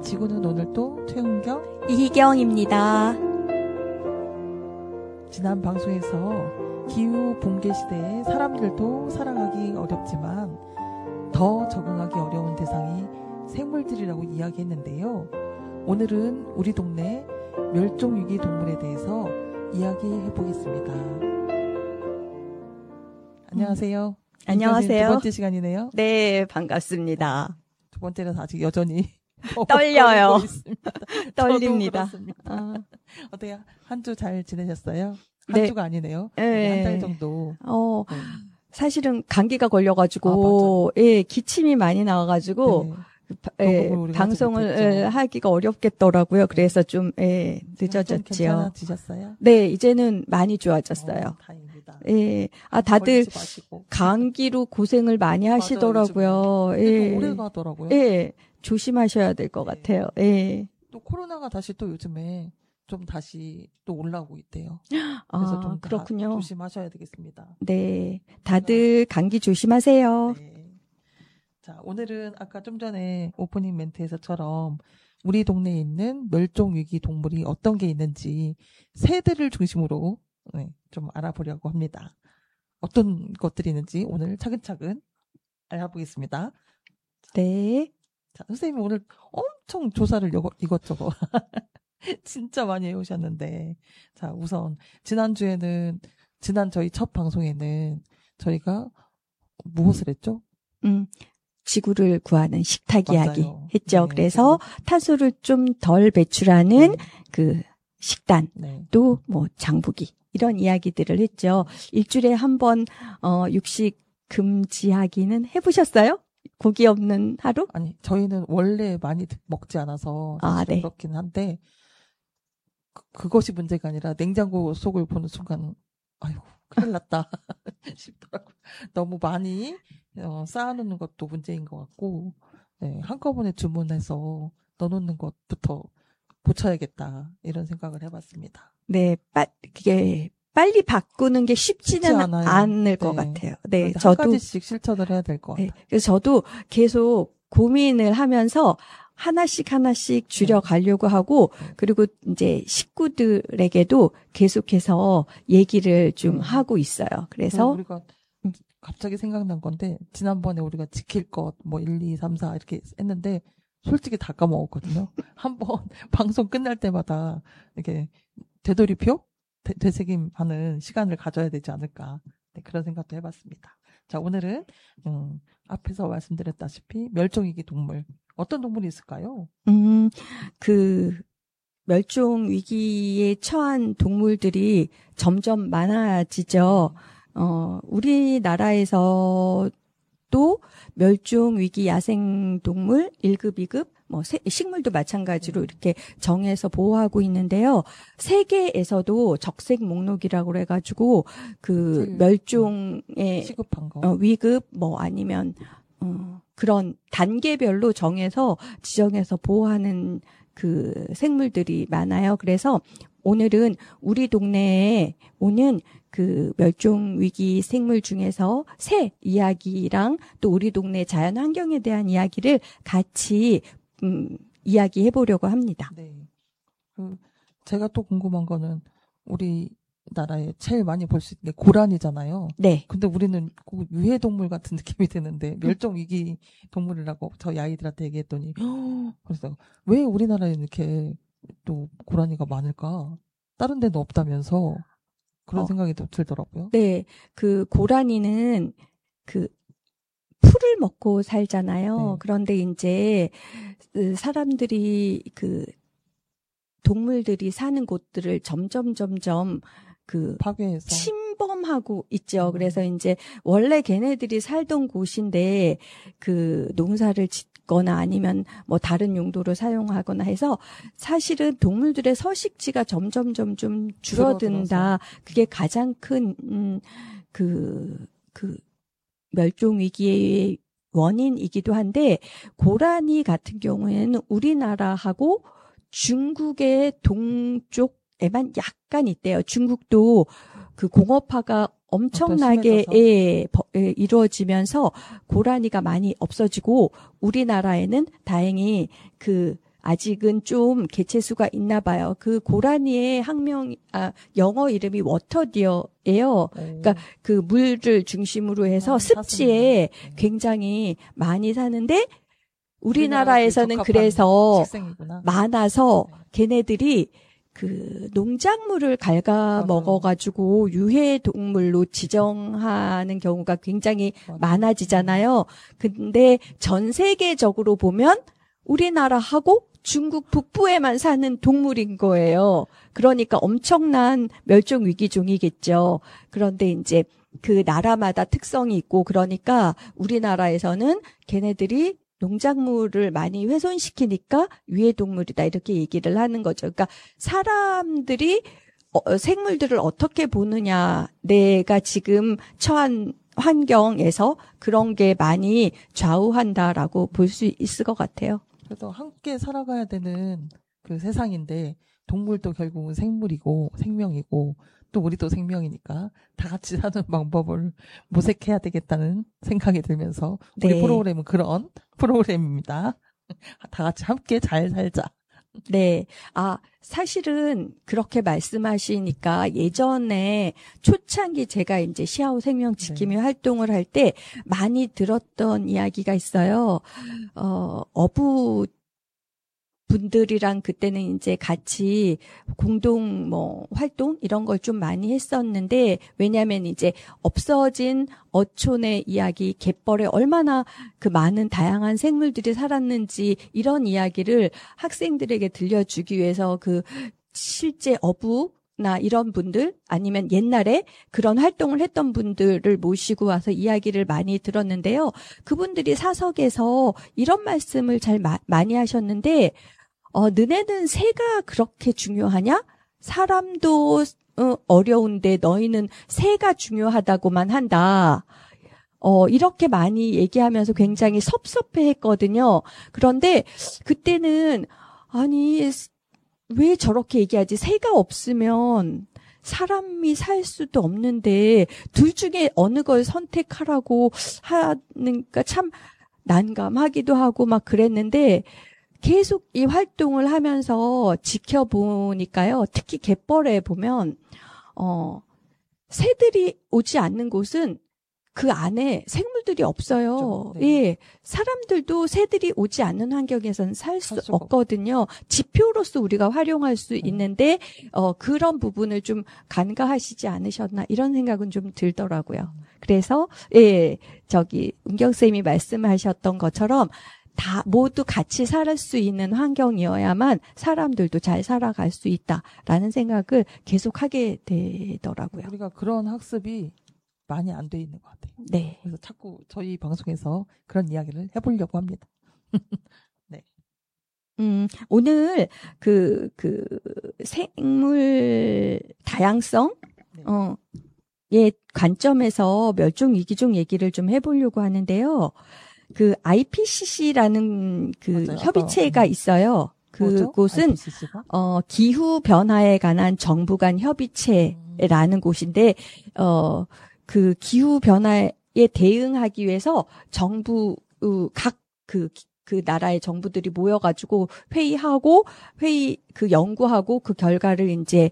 지구는 오늘도 최은경, 이희경입니다. 지난 방송에서 기후 붕괴 시대에 사람들도 살아가기 어렵지만 더 적응하기 어려운 대상이 생물들이라고 이야기했는데요. 오늘은 우리 동네 멸종위기 동물에 대해서 이야기해 보겠습니다. 안녕하세요. 안녕하세요. 두 번째 시간이네요. 네, 반갑습니다. 두 번째라서 아직 여전히 떨려요. 있습니다. 떨립니다. 어때요? 한 주 잘 지내셨어요? 한 네. 주가 아니네요. 네. 한 달 정도. 네. 사실은 감기가 걸려가지고, 예, 기침이 많이 나와가지고, 네. 방송을 하기가 어렵겠더라고요. 그래서 좀, 늦어졌지요. 괜찮아지셨어요? 네, 이제는 많이 좋아졌어요. 다행입니다. 예, 다들 감기로 고생을 많이 하시더라고요. 예. 오래 가더라고요. 예, 조심하셔야 될 것 같아요. 예. 또 코로나가 다시 또 요즘에 좀 다시 또 올라오고 있대요. 그래서 좀 그렇군요. 조심하셔야 되겠습니다. 네, 다들 감기 조심하세요. 네. 자, 오늘은 아까 좀 전에 오프닝 멘트에서처럼 우리 동네에 있는 멸종위기 동물이 어떤 게 있는지 새들을 중심으로 좀 알아보려고 합니다. 어떤 것들이 있는지 오늘 차근차근 알아보겠습니다. 네. 자, 선생님이 오늘 엄청 조사를 이것저것 진짜 많이 해오셨는데, 자, 우선 지난 저희 첫 방송에는 저희가 무엇을 했죠? 지구를 구하는 식탁 맞아요. 이야기 했죠. 네, 그래서 탄소를 좀 덜 배출하는 네. 그 식단, 네. 또 뭐 장보기 이런 이야기들을 했죠. 일주일에 한 번 육식 금지하기는 해보셨어요? 고기 없는 하루? 아니, 저희는 원래 많이 먹지 않아서 네. 그렇긴 한데 그것이 문제가 아니라 냉장고 속을 보는 순간 아이고 큰일 났다 싶더라고요. 너무 많이 쌓아놓는 것도 문제인 것 같고, 네, 한꺼번에 주문해서 넣어놓는 것부터 고쳐야겠다 이런 생각을 해봤습니다. 네, 그게 빨리 바꾸는 게 쉽지는 않을 것 같아요. 네, 한 가지씩 실천을 해야 될 것 같아요. 네, 그래서 저도 계속 고민을 하면서 하나씩 줄여가려고 하고, 그리고 이제 식구들에게도 계속해서 얘기를 좀 하고 있어요. 그래서 우리가 갑자기 생각난 건데, 지난번에 우리가 지킬 것, 1, 2, 3, 4 이렇게 했는데, 솔직히 다 까먹었거든요. 한번 방송 끝날 때마다 이렇게 되돌이표? 되새김하는 시간을 가져야 되지 않을까. 네, 그런 생각도 해봤습니다. 자, 오늘은, 앞에서 말씀드렸다시피, 멸종위기 동물. 어떤 동물이 있을까요? 멸종 위기에 처한 동물들이 점점 많아지죠. 우리나라에서도 멸종 위기 야생 동물 1급, 2급, 식물도 마찬가지로 이렇게 정해서 보호하고 있는데요. 세계에서도 적색 목록이라고 해가지고 멸종의 시급한 거. 위급 아니면 그런 단계별로 지정해서 보호하는 그 생물들이 많아요. 그래서 오늘은 우리 동네에 오는 그 멸종위기 생물 중에서 새 이야기랑 또 우리 동네 자연 환경에 대한 이야기를 같이 이야기해 보려고 합니다. 네. 제가 또 궁금한 거는 우리나라에 제일 많이 볼 수 있는 게 고라니잖아요. 네. 근데 우리는 꼭 유해동물 같은 느낌이 드는데 멸종위기 동물이라고 저희 아이들한테 얘기했더니 그래서 왜 우리나라에 이렇게 또 고라니가 많을까? 다른 데는 없다면서 그런 생각이 들더라고요. 네. 그 고라니는 풀을 먹고 살잖아요. 네. 그런데 이제 사람들이 동물들이 사는 곳들을 점점 파괴해서 침범하고 있죠. 그래서 이제 원래 걔네들이 살던 곳인데 농사를 짓거나 아니면 다른 용도로 사용하거나 해서 사실은 동물들의 서식지가 점점 좀 줄어든다. 그게 가장 큰 멸종 위기의 원인이기도 한데, 고라니 같은 경우에는 우리나라하고 중국의 동쪽에만 약간 있대요. 중국도 공업화가 엄청나게 이루어지면서 고라니가 많이 없어지고, 우리나라에는 다행히 아직은 좀 개체수가 있나 봐요. 그 고라니의 영어 이름이 워터디어예요. 그러니까 그 물을 중심으로 해서 습지에 굉장히 많이 사는데 우리나라에서는 그래서 식생이구나. 많아서 걔네들이 그 농작물을 갉아 먹어가지고 유해 동물로 지정하는 경우가 굉장히 많아지잖아요. 근데 전 세계적으로 보면 우리나라하고 중국 북부에만 사는 동물인 거예요. 그러니까 엄청난 멸종 위기종이겠죠. 그런데 이제 그 나라마다 특성이 있고 그러니까 우리나라에서는 걔네들이 농작물을 많이 훼손시키니까 유해동물이다 이렇게 얘기를 하는 거죠. 그러니까 사람들이 생물들을 어떻게 보느냐, 내가 지금 처한 환경에서 그런 게 많이 좌우한다라고 볼 수 있을 것 같아요. 그래서 함께 살아가야 되는 그 세상인데 동물도 결국은 생물이고 생명이고 또 우리도 생명이니까 다 같이 사는 방법을 모색해야 되겠다는 생각이 들면서 우리 프로그램은 그런 프로그램입니다. 다 같이 함께 잘 살자. 네. 사실은 그렇게 말씀하시니까 예전에 초창기 제가 이제 시아오 생명 지킴이 활동을 할 때 많이 들었던 이야기가 있어요. 어부 분들이랑 그때는 이제 같이 공동 활동 이런 걸 좀 많이 했었는데 왜냐하면 이제 없어진 어촌의 이야기, 갯벌에 얼마나 그 많은 다양한 생물들이 살았는지 이런 이야기를 학생들에게 들려주기 위해서 그 실제 어부나 이런 분들 아니면 옛날에 그런 활동을 했던 분들을 모시고 와서 이야기를 많이 들었는데요. 그분들이 사석에서 이런 말씀을 잘 많이 하셨는데 너네는 새가 그렇게 중요하냐? 사람도 어려운데 너희는 새가 중요하다고만 한다. 이렇게 많이 얘기하면서 굉장히 섭섭해했거든요. 그런데 그때는 아니 왜 저렇게 얘기하지? 새가 없으면 사람이 살 수도 없는데 둘 중에 어느 걸 선택하라고 하니까 참 난감하기도 하고 막 그랬는데 계속 이 활동을 하면서 지켜보니까요. 특히 갯벌에 보면 새들이 오지 않는 곳은 그 안에 생물들이 없어요. 네. 예, 사람들도 새들이 오지 않는 환경에서는 살 수 없거든요. 지표로서 우리가 활용할 수 있는데 그런 부분을 좀 간과하시지 않으셨나 이런 생각은 좀 들더라고요. 그래서 은경 쌤이 말씀하셨던 것처럼 다 모두 같이 살 수 있는 환경이어야만 사람들도 잘 살아갈 수 있다라는 생각을 계속 하게 되더라고요. 우리가 그런 학습이 많이 안 돼 있는 것 같아요. 네. 그래서 자꾸 저희 방송에서 그런 이야기를 해보려고 합니다. 네. 오늘 그 생물 다양성 의 관점에서 멸종위기종 얘기를 좀 해보려고 하는데요. 그 IPCC라는 맞아요. 협의체가 있어요. 그곳은 기후 변화에 관한 정부 간 협의체라는 곳인데 그 기후 변화에 대응하기 위해서 정부 각 그 나라의 정부들이 모여가지고 연구하고 그 결과를 이제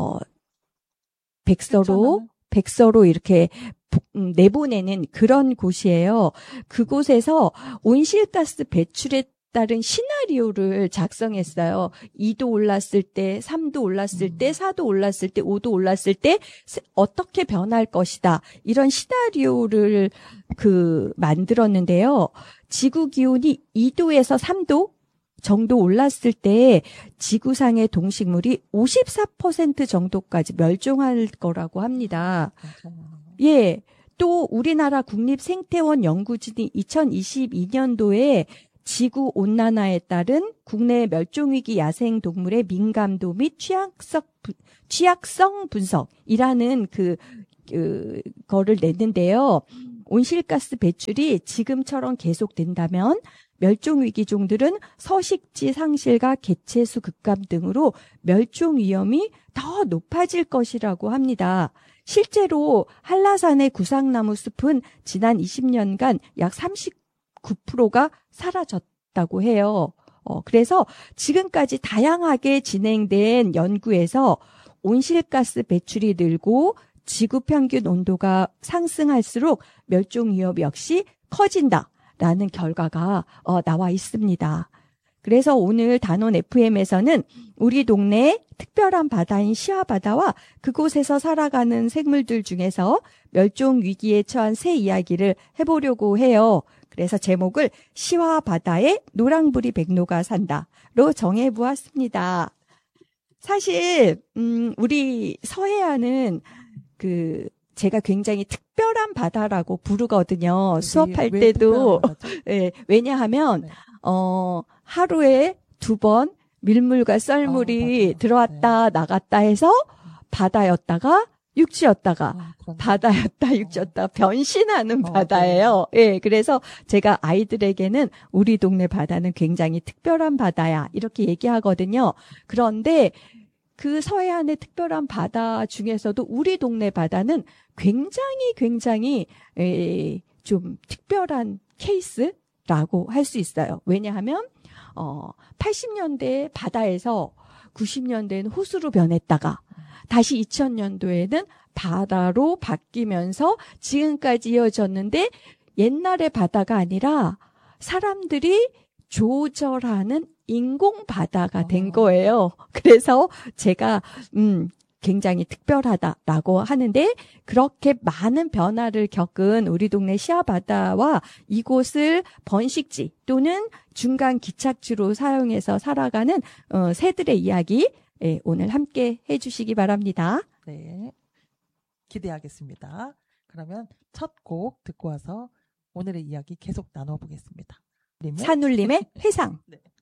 백서로 이렇게 내보내는 그런 곳이에요. 그곳에서 온실가스 배출에 따른 시나리오를 작성했어요. 2도 올랐을 때, 3도 올랐을 때, 4도 올랐을 때, 5도 올랐을 때 어떻게 변할 것이다. 이런 시나리오를 만들었는데요. 지구 기온이 2도에서 3도 정도 올랐을 때 지구상의 동식물이 54% 정도까지 멸종할 거라고 합니다. 예. 또 우리나라 국립생태원 연구진이 2022년도에 지구 온난화에 따른 국내 멸종위기 야생동물의 민감도 및 취약성 분석이라는 거를 냈는데요. 온실가스 배출이 지금처럼 계속된다면 멸종위기종들은 서식지 상실과 개체수 급감 등으로 멸종 위험이 더 높아질 것이라고 합니다. 실제로 한라산의 구상나무 숲은 지난 20년간 약 39%가 사라졌다고 해요. 그래서 지금까지 다양하게 진행된 연구에서 온실가스 배출이 늘고 지구 평균 온도가 상승할수록 멸종 위험 역시 커진다라는 결과가 나와 있습니다. 그래서 오늘 단원 FM에서는 우리 동네 특별한 바다인 시화바다와 그곳에서 살아가는 생물들 중에서 멸종 위기에 처한 새 이야기를 해보려고 해요. 그래서 제목을 시화바다에 노랑부리 백로가 산다로 정해보았습니다. 사실 우리 서해안은 제가 굉장히 특별한 바다라고 부르거든요. 수업할 때도. 네, 왜냐하면 네. 하루에 2번 밀물과 썰물이 들어왔다 나갔다 해서 바다였다가 육지였다가 바다였다 육지였다 변신하는 바다예요. 네. 그래서 제가 아이들에게는 우리 동네 바다는 굉장히 특별한 바다야 이렇게 얘기하거든요. 그런데 그 서해안의 특별한 바다 중에서도 우리 동네 바다는 굉장히 좀 특별한 케이스라고 할 수 있어요. 왜냐하면 80년대 바다에서 90년대에는 호수로 변했다가 다시 2000년도에는 바다로 바뀌면서 지금까지 이어졌는데 옛날의 바다가 아니라 사람들이 조절하는 인공 바다가 된 거예요. 그래서 제가 굉장히 특별하다라고 하는데 그렇게 많은 변화를 겪은 우리 동네 시화바다와 이곳을 번식지 또는 중간 기착지로 사용해서 살아가는 새들의 이야기 오늘 함께 해주시기 바랍니다. 네, 기대하겠습니다. 그러면 첫 곡 듣고 와서 오늘의 이야기 계속 나눠보겠습니다. 산울림의 회상. 네.